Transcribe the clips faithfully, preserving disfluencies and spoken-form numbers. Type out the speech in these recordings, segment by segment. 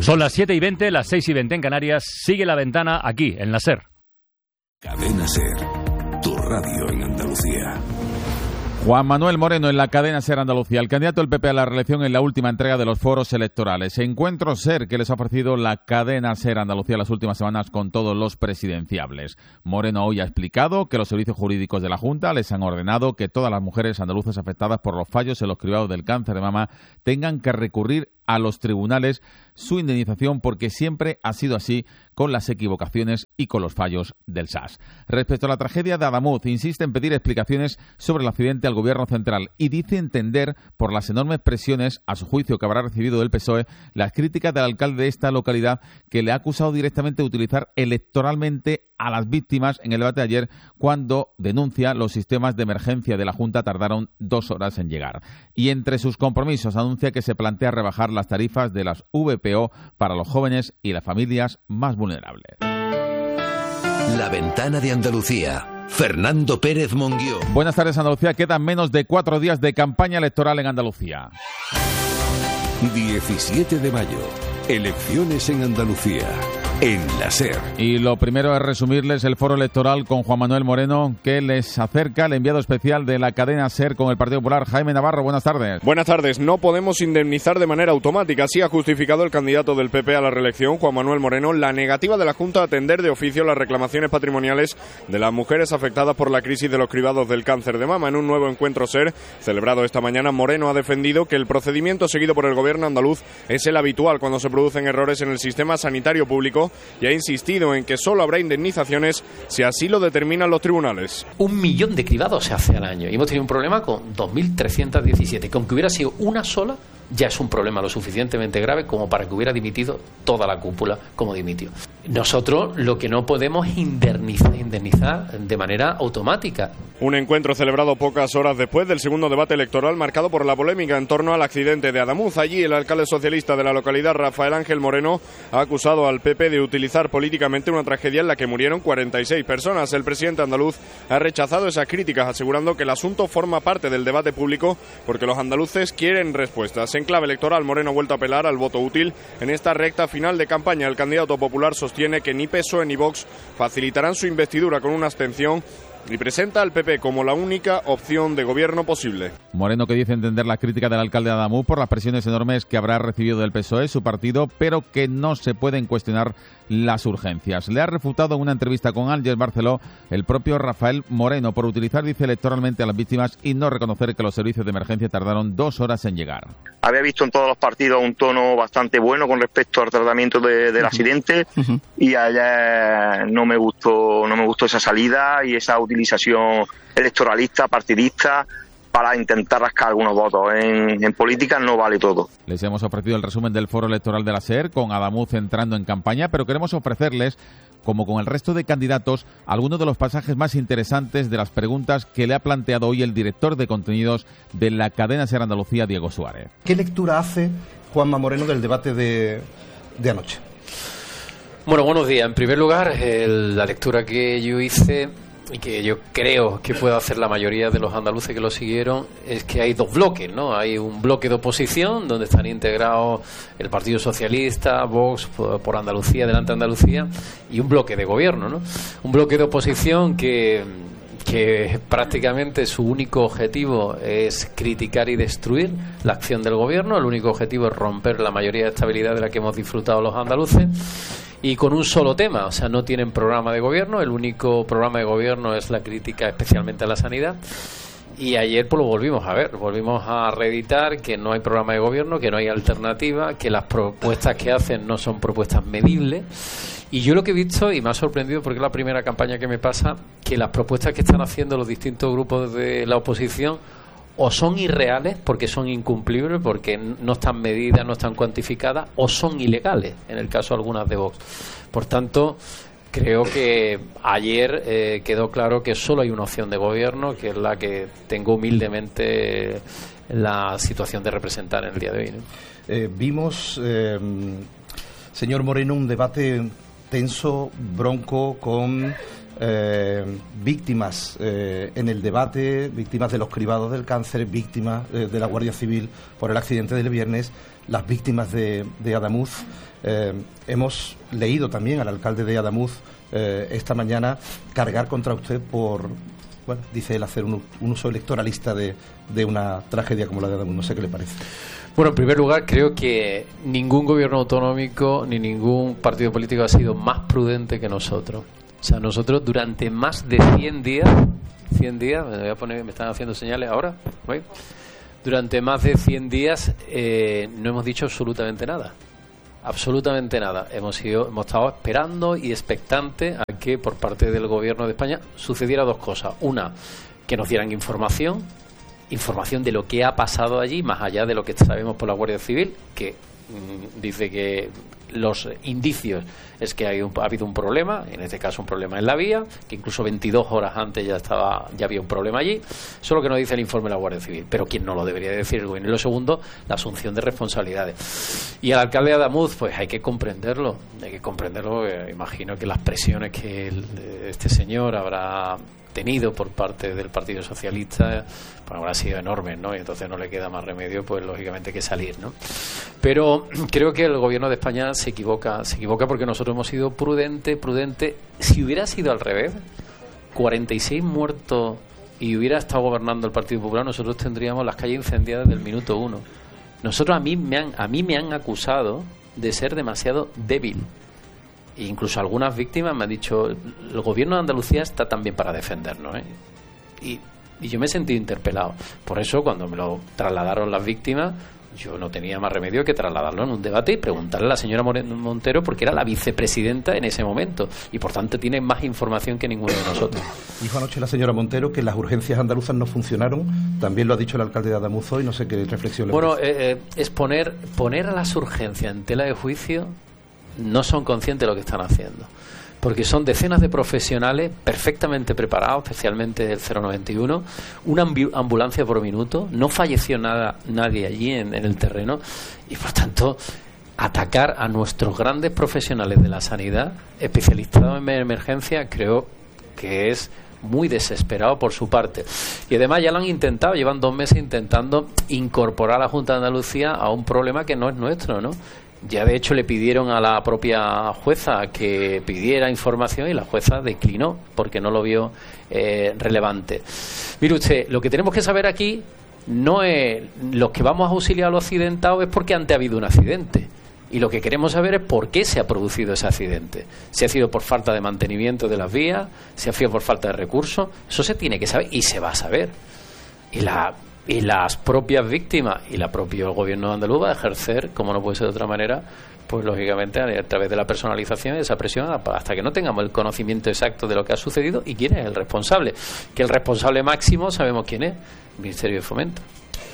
Son las siete y veinte, las seis y veinte en Canarias. Sigue La Ventana aquí, en la SER. Cadena SER, tu radio en Andalucía. Juan Manuel Moreno en la cadena SER Andalucía, el candidato del P P a la reelección en la última entrega de los foros electorales. Encuentro SER que les ha ofrecido la cadena SER Andalucía las últimas semanas con todos los presidenciables. Moreno hoy ha explicado que los servicios jurídicos de la Junta les han ordenado que todas las mujeres andaluzas afectadas por los fallos en los cribados del cáncer de mama tengan que recurrir a los tribunales su indemnización, porque siempre ha sido así con las equivocaciones y con los fallos del S A S. Respecto a la tragedia de Adamuz, insiste en pedir explicaciones sobre el accidente al Gobierno central y dice entender, por las enormes presiones, a su juicio, que habrá recibido del P S O E, las críticas del alcalde de esta localidad, que le ha acusado directamente de utilizar electoralmente a las víctimas en el debate de ayer, cuando denuncia los sistemas de emergencia de la Junta tardaron dos horas en llegar. Y entre sus compromisos anuncia que se plantea rebajar las tarifas de las V P O para los jóvenes y las familias más vulnerables. La Ventana de Andalucía. Fernando Pérez Monguió. Buenas tardes, Andalucía. Quedan menos de cuatro días de campaña electoral en Andalucía. diecisiete de mayo. Elecciones en Andalucía. En la SER. Y lo primero es resumirles el foro electoral con Juan Manuel Moreno, que les acerca el enviado especial de la cadena SER con el Partido Popular, Jaime Navarro. Buenas tardes. Buenas tardes. No podemos indemnizar de manera automática. Así ha justificado el candidato del P P a la reelección, Juan Manuel Moreno, la negativa de la Junta a atender de oficio las reclamaciones patrimoniales de las mujeres afectadas por la crisis de los cribados del cáncer de mama. En un nuevo encuentro SER, celebrado esta mañana, Moreno ha defendido que el procedimiento seguido por el Gobierno andaluz es el habitual cuando se producen errores en el sistema sanitario público, y ha insistido en que solo habrá indemnizaciones si así lo determinan los tribunales. Un millón de cribados se hace al año y hemos tenido un problema con dos mil trescientos diecisiete, que aunque hubiera sido una sola, ya es un problema lo suficientemente grave como para que hubiera dimitido toda la cúpula como dimitió. Nosotros lo que no podemos es indemnizar, indemnizar de manera automática. Un encuentro celebrado pocas horas después del segundo debate electoral, marcado por la polémica en torno al accidente de Adamuz. Allí el alcalde socialista de la localidad, Rafael Ángel Moreno, ha acusado al P P de utilizar políticamente una tragedia en la que murieron cuarenta y seis personas. El presidente andaluz ha rechazado esas críticas, asegurando que el asunto forma parte del debate público porque los andaluces quieren respuestas. En clave electoral, Moreno ha vuelto a apelar al voto útil. En esta recta final de campaña, el candidato popular sostiene que ni P S O E ni Vox facilitarán su investidura con una abstención, y presenta al P P como la única opción de gobierno posible. Moreno, que dice entender la crítica del alcalde de Adamuz por las presiones enormes que habrá recibido del P S O E, su partido, pero que no se pueden cuestionar las urgencias. Le ha refutado en una entrevista con Ángel Barceló el propio Rafael Moreno por utilizar, dice, electoralmente a las víctimas y no reconocer que los servicios de emergencia tardaron dos horas en llegar. Había visto en todos los partidos un tono bastante bueno con respecto al tratamiento de, del uh-huh. accidente uh-huh. y ayer no me gustó, no me gustó esa salida y esa utilización electoralista, partidista, para intentar rascar algunos votos. En, en política no vale todo. Les hemos ofrecido el resumen del foro electoral de la SER, con Adamuz entrando en campaña, pero queremos ofrecerles, como con el resto de candidatos, algunos de los pasajes más interesantes de las preguntas que le ha planteado hoy el director de contenidos de la cadena SER Andalucía, Diego Suárez. ¿Qué lectura hace Juanma Moreno del debate de, de anoche? Bueno, buenos días. En primer lugar, el, la lectura que yo hice y que yo creo que puede hacer la mayoría de los andaluces que lo siguieron, es que hay dos bloques, ¿no? Hay un bloque de oposición donde están integrados el Partido Socialista, Vox por Andalucía, Delante Andalucía, y un bloque de gobierno, ¿no? Un bloque de oposición que que prácticamente su único objetivo es criticar y destruir la acción del gobierno. El único objetivo es romper la mayoría de estabilidad de la que hemos disfrutado los andaluces, y con un solo tema, o sea, no tienen programa de gobierno. El único programa de gobierno es la crítica especialmente a la sanidad. Y ayer pues lo volvimos a ver, volvimos a reeditar que no hay programa de gobierno, que no hay alternativa, que las propuestas que hacen no son propuestas medibles. Y yo lo que he visto, y me ha sorprendido porque es la primera campaña que me pasa, que las propuestas que están haciendo los distintos grupos de la oposición o son irreales porque son incumplibles, porque no están medidas, no están cuantificadas, o son ilegales, en el caso de algunas de Vox. Por tanto, creo que ayer eh, quedó claro que solo hay una opción de gobierno, que es la que tengo humildemente la situación de representar en el día de hoy, ¿no? Eh, vimos, eh, señor Moreno, un debate tenso, bronco, con eh, víctimas eh, en el debate, víctimas de los cribados del cáncer, víctimas eh, de la Guardia Civil por el accidente del viernes, las víctimas de, de Adamuz. Eh, hemos leído también al alcalde de Adamuz eh, esta mañana cargar contra usted por, bueno, dice él, hacer un, un uso electoralista de, de una tragedia como la de Adamuz. No sé qué le parece. Bueno, en primer lugar, creo que ningún gobierno autonómico ni ningún partido político ha sido más prudente que nosotros. O sea, nosotros durante más de cien días, cien días, me voy a poner, me están haciendo señales ahora, ¿veis? Durante más de cien días eh, no hemos dicho absolutamente nada. Absolutamente nada. Hemos ido, hemos estado esperando y expectantes a que por parte del gobierno de España sucediera dos cosas. Una, que nos dieran información, información de lo que ha pasado allí, más allá de lo que sabemos por la Guardia Civil, que mmm, dice que los indicios es que hay un, ha habido un problema, en este caso un problema en la vía, que incluso veintidós horas antes ya estaba ya había un problema allí. Eso es lo que nos dice el informe de la Guardia Civil, pero quien no lo debería decir el gobierno. Y lo segundo, la asunción de responsabilidades. Y al alcalde de Adamuz, pues hay que comprenderlo, hay que comprenderlo. Eh, imagino que las presiones que el, este señor habrá tenido por parte del Partido Socialista pues habrá sido enormes, ¿no? Y entonces no le queda más remedio, pues lógicamente, que salir, ¿no? Pero creo que el gobierno de España se equivoca, se equivoca porque nosotros hemos sido prudente, prudente. Si hubiera sido al revés, cuarenta y seis muertos y hubiera estado gobernando el Partido Popular, nosotros tendríamos las calles incendiadas del minuto uno. Nosotros a mí me han, a mí me han acusado de ser demasiado débil. E incluso algunas víctimas me han dicho, el gobierno de Andalucía está también para defendernos, ¿eh? Y, y yo me he sentido interpelado. Por eso, cuando me lo trasladaron las víctimas, yo no tenía más remedio que trasladarlo en un debate y preguntarle a la señora Montero, porque era la vicepresidenta en ese momento y por tanto tiene más información que ninguno de nosotros. Dijo anoche la señora Montero que las urgencias andaluzas no funcionaron. También lo ha dicho el alcalde de Adamuz hoy. No sé qué reflexión le Bueno, eh, eh, es poner, poner a las urgencias en tela de juicio. No son conscientes de lo que están haciendo, porque son decenas de profesionales perfectamente preparados, especialmente el cero noventa y uno, una ambulancia por minuto, no falleció nada, nadie allí en, en el terreno, y por tanto atacar a nuestros grandes profesionales de la sanidad, especializados en emergencia, creo que es muy desesperado por su parte. Y además ya lo han intentado, llevan dos meses intentando incorporar a la Junta de Andalucía a un problema que no es nuestro, ¿no? Ya de hecho le pidieron a la propia jueza que pidiera información y la jueza declinó porque no lo vio eh, relevante. Mire usted, lo que tenemos que saber aquí no es los que vamos a auxiliar a los accidentados, es porque antes ha habido un accidente. Y lo que queremos saber es por qué se ha producido ese accidente. Si ha sido por falta de mantenimiento de las vías, si ha sido por falta de recursos, eso se tiene que saber y se va a saber. Y la y las propias víctimas y la propio gobierno andaluz va a ejercer, como no puede ser de otra manera, pues lógicamente a través de la personalización y esa presión hasta que no tengamos el conocimiento exacto de lo que ha sucedido y quién es el responsable. Que el responsable máximo sabemos quién es, el Ministerio de Fomento.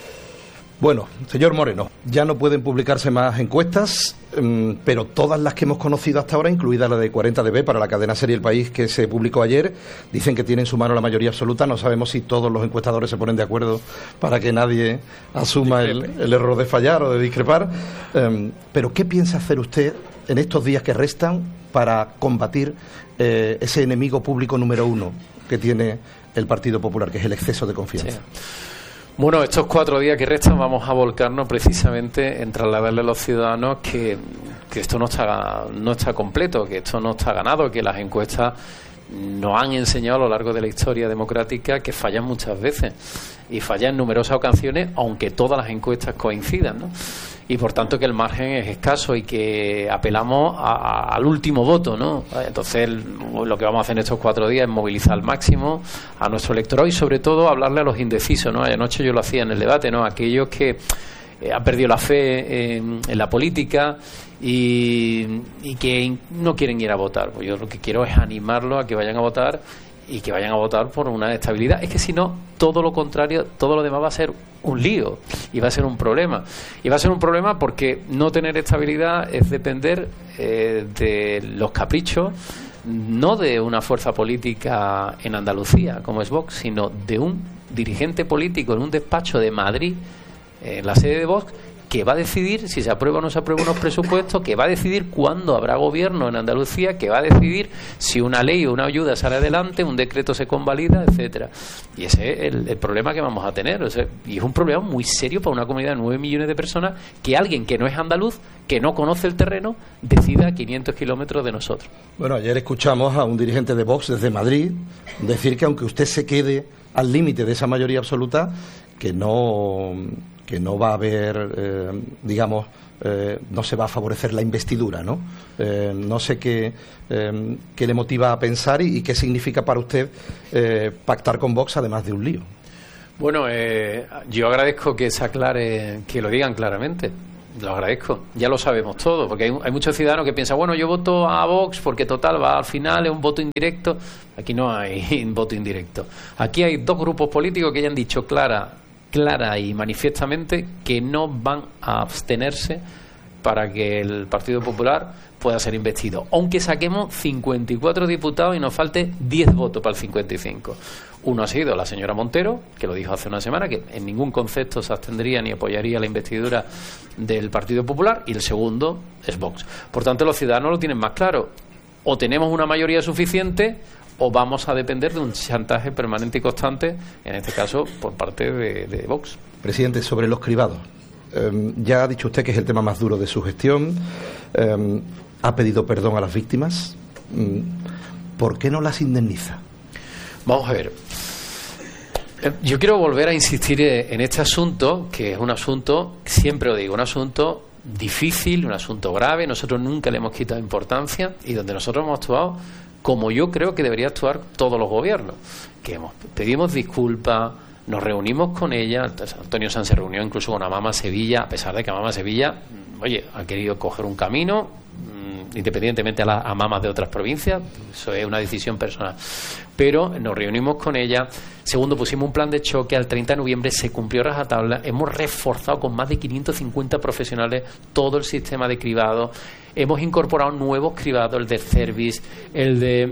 Bueno, señor Moreno, ya no pueden publicarse más encuestas, mmm, pero todas las que hemos conocido hasta ahora, incluida la de cuarenta D B para la cadena Serie El País que se publicó ayer, dicen que tiene en su mano la mayoría absoluta. No sabemos si todos los encuestadores se ponen de acuerdo para que nadie asuma el, el error de fallar o de discrepar. Um, pero ¿qué piensa hacer usted en estos días que restan para combatir eh, ese enemigo público número uno que tiene el Partido Popular, que es el exceso de confianza? Sí. Bueno, estos cuatro días que restan vamos a volcarnos precisamente en trasladarle a los ciudadanos que, que esto no está, no está completo, que esto no está ganado, que las encuestas nos han enseñado a lo largo de la historia democrática que fallan muchas veces y fallan en numerosas ocasiones, aunque todas las encuestas coincidan, ¿no? Y por tanto que el margen es escaso y que apelamos a, a, al último voto, ¿no? Entonces lo que vamos a hacer en estos cuatro días es movilizar al máximo a nuestro electorado y sobre todo hablarle a los indecisos, ¿no? Anoche yo lo hacía en el debate, ¿no? Aquellos que eh, han perdido la fe en, en la política y, y que no quieren ir a votar. Pues yo lo que quiero es animarlos a que vayan a votar y que vayan a votar por una estabilidad. Es que si no, todo lo contrario, todo lo demás va a ser un lío y va a ser un problema. Y va a ser un problema porque no tener estabilidad es depender eh, de los caprichos, no de una fuerza política en Andalucía, como es Vox, sino de un dirigente político en un despacho de Madrid, en la sede de Vox, que va a decidir si se aprueba o no se aprueba unos presupuestos, que va a decidir cuándo habrá gobierno en Andalucía, que va a decidir si una ley o una ayuda sale adelante, un decreto se convalida, etcétera. Y ese es el, el problema que vamos a tener. O sea, y es un problema muy serio para una comunidad de nueve millones de personas, que alguien que no es andaluz, que no conoce el terreno, decida a quinientos kilómetros de nosotros. Bueno, ayer escuchamos a un dirigente de Vox desde Madrid decir que aunque usted se quede al límite de esa mayoría absoluta, que no, que no va a haber, eh, digamos, eh, no se va a favorecer la investidura, ¿no? Eh, no sé qué, eh, qué le motiva a pensar y, y qué significa para usted eh, pactar con Vox, además de un lío. Bueno, eh, yo agradezco que se aclare, que lo digan claramente. Lo agradezco, ya lo sabemos todo, porque hay, hay muchos ciudadanos que piensan, bueno, yo voto a Vox porque total va al final, es un voto indirecto. Aquí no hay voto indirecto. Aquí hay dos grupos políticos que ya han dicho clara, clara y manifiestamente que no van a abstenerse para que el Partido Popular pueda ser investido, aunque saquemos cincuenta y cuatro diputados y nos falte diez votos para el cincuenta y cinco. Uno ha sido la señora Montero, que lo dijo hace una semana, que en ningún concepto se abstendría ni apoyaría la investidura del Partido Popular, y el segundo es Vox. Por tanto, los ciudadanos lo tienen más claro: o tenemos una mayoría suficiente o vamos a depender de un chantaje permanente y constante, en este caso por parte de, de Vox. Presidente, sobre los cribados, eh, ya ha dicho usted que es el tema más duro de su gestión, eh, ha pedido perdón a las víctimas. ¿Por qué no las indemniza? Vamos a ver, yo quiero volver a insistir en este asunto, que es un asunto, siempre lo digo, un asunto difícil, un asunto grave. Nosotros nunca le hemos quitado importancia, y donde nosotros hemos actuado como yo creo que debería actuar todos los gobiernos, que hemos, pedimos disculpas, nos reunimos con ella. Antonio Sanz se reunió incluso con Amama Sevilla, a pesar de que Amama Sevilla, oye, ha querido coger un camino, independientemente a las amamas de otras provincias, eso es una decisión personal, pero nos reunimos con ella. Segundo, pusimos un plan de choque, al treinta de noviembre se cumplió rajatabla, hemos reforzado con más de quinientos cincuenta profesionales todo el sistema de cribado, hemos incorporado nuevos cribados, el de Cervis, el de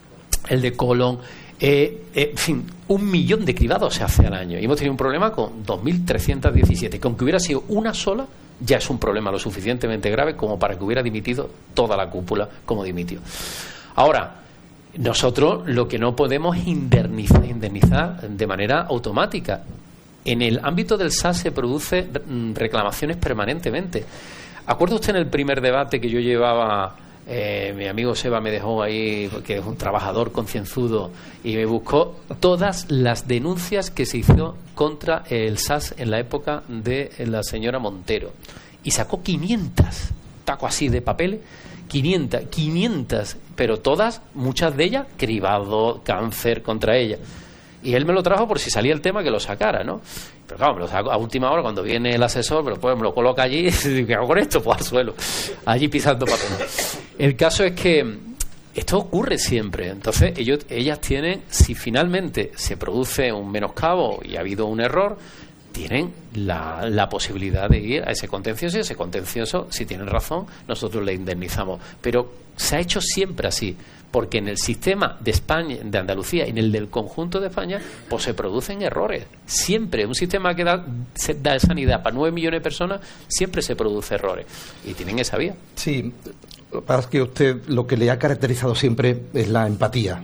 el de Colon, eh, eh, en fin, un millón de cribados se hace al año, y hemos tenido un problema con dos mil trescientos diecisiete, que aunque hubiera sido una sola, ya es un problema lo suficientemente grave como para que hubiera dimitido toda la cúpula como dimitió. Ahora, nosotros lo que no podemos es indemnizar, indemnizar de manera automática. En el ámbito del S A S se produce reclamaciones permanentemente. ¿Acuerda usted en el primer debate que yo llevaba? Eh, mi amigo Seba me dejó ahí, que es un trabajador concienzudo, y me buscó todas las denuncias que se hizo contra el S A S en la época de la señora Montero, y sacó quinientas, taco así de papel, quinientas, quinientas, pero todas, muchas de ellas, cribado, cáncer contra ella. Y él me lo trajo por si salía el tema que lo sacara, ¿no? Pero claro, me lo saco a última hora cuando viene el asesor, pero pues me lo coloca allí y ¿qué hago con esto? Pues al suelo, allí pisando papel. El caso es que esto ocurre siempre. Entonces ellos, ellas tienen, si finalmente se produce un menoscabo y ha habido un error, tienen la, la posibilidad de ir a ese contencioso, y ese contencioso, si tienen razón, nosotros le indemnizamos. Pero se ha hecho siempre así, porque en el sistema de España, de Andalucía y en el del conjunto de España, pues se producen errores. Siempre, un sistema que da, da sanidad para nueve millones de personas, siempre se produce errores. Y tienen esa vía. Sí, para que usted lo que le ha caracterizado siempre es la empatía.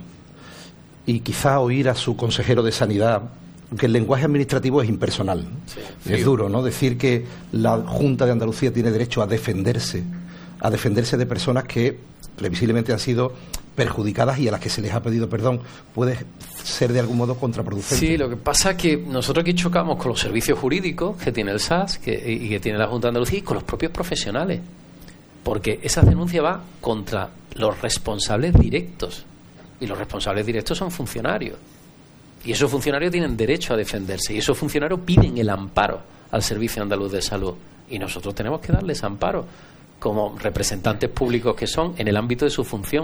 Y quizá oír a su consejero de Sanidad, que el lenguaje administrativo es impersonal. Sí, sí. Es duro, ¿no? Decir que la Junta de Andalucía tiene derecho a defenderse, a defenderse de personas que previsiblemente han sido perjudicadas y a las que se les ha pedido perdón, puede ser de algún modo contraproducente. Sí, lo que pasa es que nosotros aquí chocamos con los servicios jurídicos que tiene el S A S que, y que tiene la Junta de Andalucía, y con los propios profesionales, porque esa denuncia va contra los responsables directos, y los responsables directos son funcionarios, y esos funcionarios tienen derecho a defenderse, y esos funcionarios piden el amparo al Servicio Andaluz de Salud, y nosotros tenemos que darles amparo como representantes públicos que son en el ámbito de su función.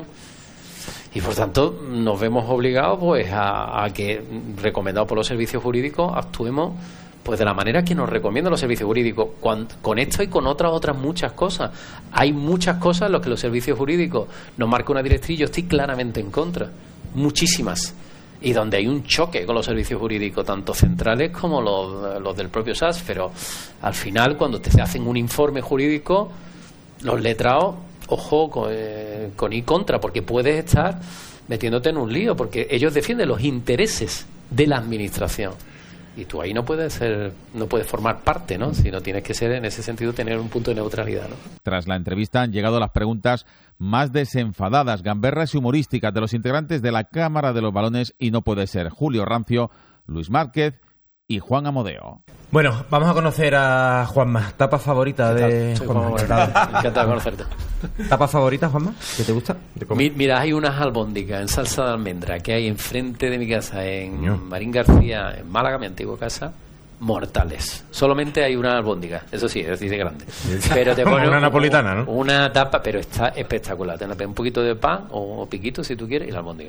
Y por tanto nos vemos obligados pues a, a que, recomendados por los servicios jurídicos, actuemos pues de la manera que nos recomiendan los servicios jurídicos, con, con esto y con otras otras muchas cosas. Hay muchas cosas en las que los servicios jurídicos nos marcan una directriz y yo estoy claramente en contra, muchísimas. y donde hay un choque con los servicios jurídicos, tanto centrales como los, los del propio S A S, pero al final, cuando te hacen un informe jurídico, los letrados, ojo con, eh, con y contra, porque puedes estar metiéndote en un lío, porque ellos defienden los intereses de la administración. Y tú ahí no puedes ser, no puedes formar parte, ¿no? Sino tienes que ser, en ese sentido, tener un punto de neutralidad, ¿no? Tras la entrevista han llegado las preguntas más desenfadadas, gamberras y humorísticas de los integrantes de la Cámara de los Balones y no puede ser Julio Rancio, Luis Márquez y Juan Amodeo. Bueno, vamos a conocer a Juanma. ¿Tapa favorita de Juanma? Encantado de conocerte. ¿Tapa favorita, Juanma? ¿Qué te gusta? Mi, mira, hay unas albóndigas en salsa de almendra que hay enfrente de mi casa, en no. Marín García, en Málaga, mi antigua casa, mortales. Solamente hay una albóndiga, eso sí, es decir, de grande. Pero te pone una napolitana, ¿no? Una tapa, pero está espectacular. Te un poquito de pan o piquito, si tú quieres, y la albóndiga.